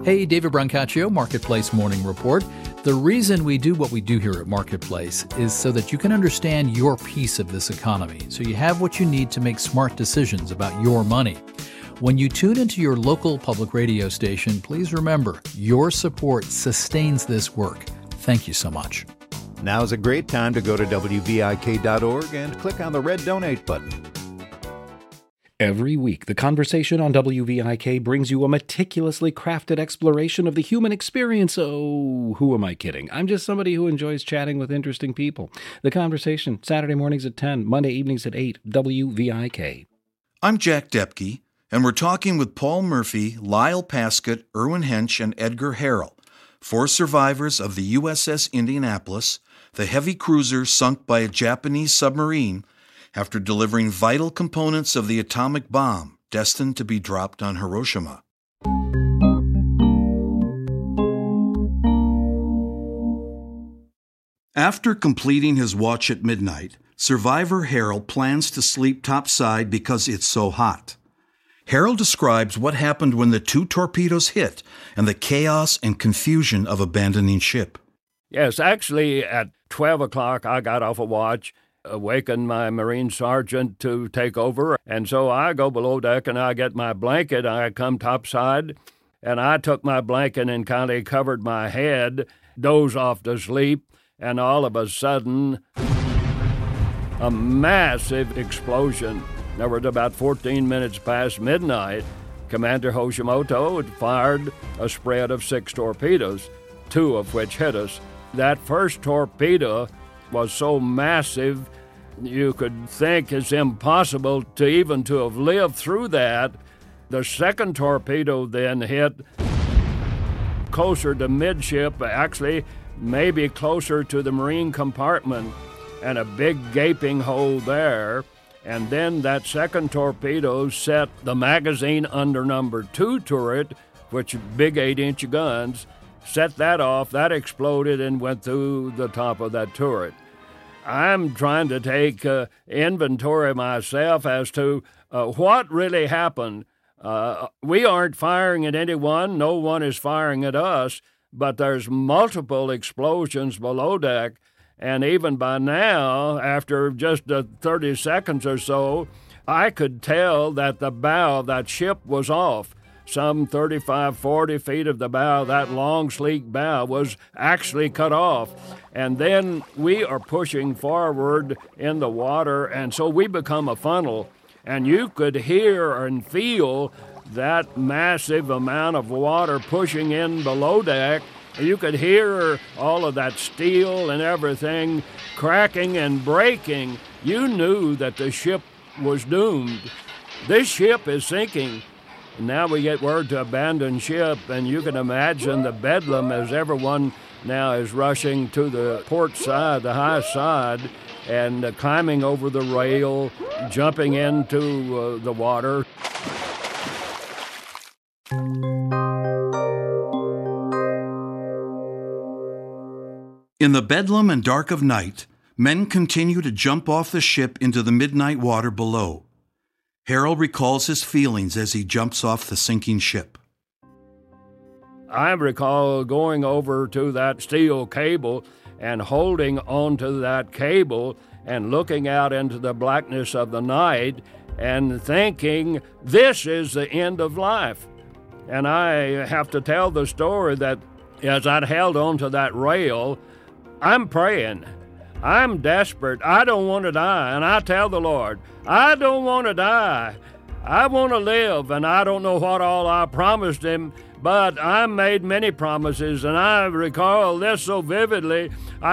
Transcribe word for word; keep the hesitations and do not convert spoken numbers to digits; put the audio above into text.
Hey, David Brancaccio, Marketplace Morning Report. The reason we do what we do here at Marketplace is so that you can understand your piece of this economy, so you have what you need to make smart decisions about your money. When you tune into your local public radio station, please remember, your support sustains this work. Thank you so much. Now's a great time to go to W V I K dot org and click on the red donate button. Every week, The Conversation on W V I K brings you a meticulously crafted exploration of the human experience. Oh, who am I kidding? I'm just somebody who enjoys chatting with interesting people. The Conversation, Saturday mornings at ten, Monday evenings at eight, W V I K. I'm Jack Depke, and we're talking with Paul Murphy, Lyle Paskett, Irwin Hench, and Edgar Harrell, four survivors of the U S S Indianapolis, the heavy cruiser sunk by a Japanese submarine after delivering vital components of the atomic bomb destined to be dropped on Hiroshima. After completing his watch at midnight, survivor Harrell plans to sleep topside because it's so hot. Harrell describes what happened when the two torpedoes hit and the chaos and confusion of abandoning ship. Yes, actually, at twelve o'clock, I got off a watch, awakened my Marine sergeant to take over, and so I go below deck and I get my blanket. I come topside, and I took my blanket and kind of covered my head, dozed off to sleep, and all of a sudden, a massive explosion. There was about fourteen minutes past midnight. Commander Hoshimoto had fired a spread of six torpedoes, two of which hit us. That first torpedo was so massive, you could think it's impossible to even to have lived through that. The second torpedo then hit closer to midship, actually maybe closer to the Marine compartment, and a big gaping hole there. And then that second torpedo set the magazine under number two turret, which big eight-inch guns, set that off. That exploded and went through the top of that turret. I'm trying to take uh, inventory myself as to uh, what really happened. Uh, we aren't firing at anyone. No one is firing at us, but there's multiple explosions below deck. And even by now, after just uh, thirty seconds or so, I could tell that the bow of that ship was off. Some thirty-five, forty feet of the bow, that long, sleek bow, was actually cut off. And then we are pushing forward in the water, and so we become a funnel. And you could hear and feel that massive amount of water pushing in below deck. You could hear all of that steel and everything cracking and breaking. You knew that the ship was doomed. This ship is sinking. Now we get word to abandon ship, and you can imagine the bedlam as everyone now is rushing to the port side, the high side, and uh, climbing over the rail, jumping into uh, the water. In the bedlam and dark of night, men continue to jump off the ship into the midnight water below. Harrell recalls his feelings as he jumps off the sinking ship. I recall going over to that steel cable and holding onto that cable and looking out into the blackness of the night and thinking, this is the end of life. And I have to tell the story that as I'd held onto that rail, I'm praying. I'm desperate. I don't want to die. And I tell the Lord, I don't want to die. I want to live, and I don't know what all I promised him, but I made many promises, and I recall this so vividly. I